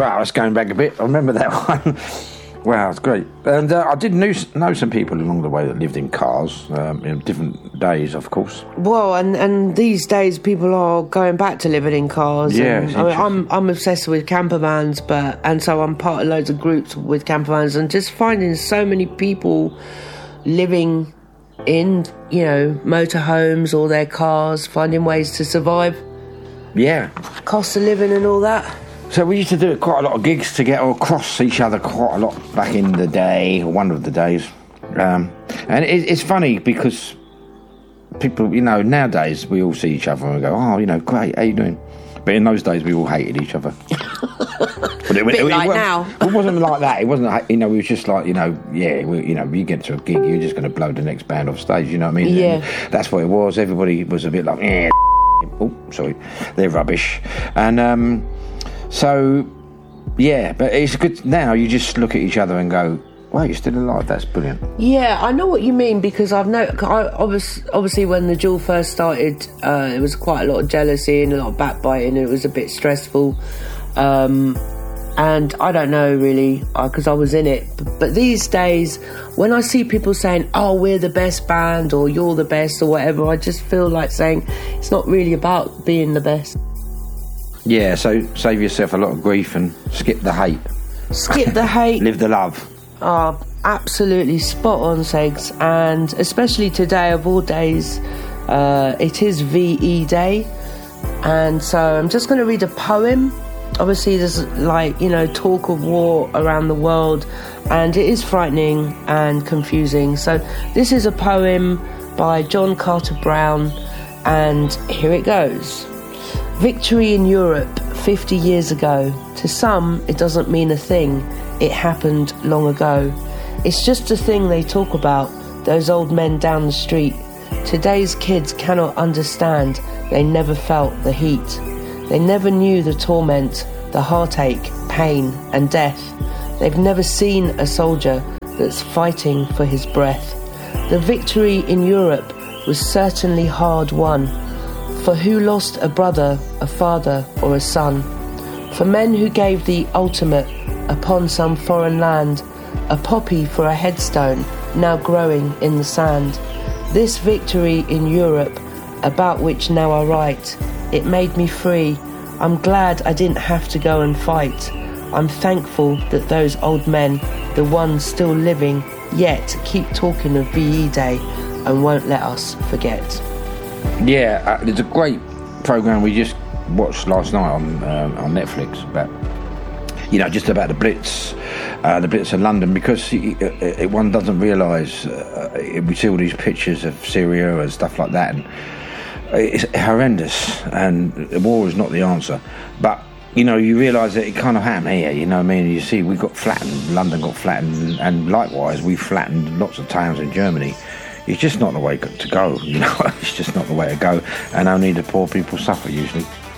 Wow, that's going back a bit. I remember that one. Wow, it's great. And I did know some people along the way that lived in cars, in different days, of course. Well, and these days people are going back to living in cars. Yeah, I'm obsessed with camper vans, and so I'm part of loads of groups with camper vans, and just finding so many people living in, motorhomes or their cars, finding ways to survive. Yeah. Cost of living and all that. So we used to do quite a lot of gigs to get across each other quite a lot back in the day, one of the days. And it's funny because people, nowadays we all see each other and we go, oh, great, how you doing? But in those days we all hated each other. But now. It wasn't like that. It wasn't, it was just like, you get to a gig, you're just going to blow the next band off stage, you know what I mean? Yeah. And that's what it was. Everybody was a bit like, oh, sorry, they're rubbish. And, so, yeah, but it's good now. You just look at each other and go, wow, you're still alive. That's brilliant. Yeah, I know what you mean, because obviously when the Duel first started, there was quite a lot of jealousy and a lot of backbiting. It was a bit stressful. And I don't know really, because I was in it. But these days, when I see people saying, oh, we're the best band or you're the best or whatever, I just feel like saying it's not really about being the best. Yeah, so save yourself a lot of grief and skip the hate. Skip the hate. Live the love. Oh, absolutely spot on, Segs. And especially today, of all days, it is VE Day. And so I'm just going to read a poem. Obviously, there's talk of war around the world, and it is frightening and confusing. So this is a poem by John Carter Brown, and here it goes. Victory in Europe 50 years ago. To some, it doesn't mean a thing. It happened long ago. It's just a thing they talk about, those old men down the street. Today's kids cannot understand. They never felt the heat. They never knew the torment, the heartache, pain and death. They've never seen a soldier that's fighting for his breath. The victory in Europe was certainly hard won. For who lost a brother, a father or a son? For men who gave the ultimate upon some foreign land, a poppy for a headstone now growing in the sand. This victory in Europe, about which now I write, it made me free. I'm glad I didn't have to go and fight. I'm thankful that those old men, the ones still living, yet keep talking of VE Day and won't let us forget. Yeah, there's a great programme we just watched last night on Netflix about, just about the Blitz of London, because one doesn't realise we see all these pictures of Syria and stuff like that, and it's horrendous, and war is not the answer. But you realise that it kind of happened here. You know what I mean? You see, we got flattened. London got flattened, and likewise, we flattened lots of towns in Germany. It's just not the way to go, It's just not the way to go, and only the poor people suffer usually.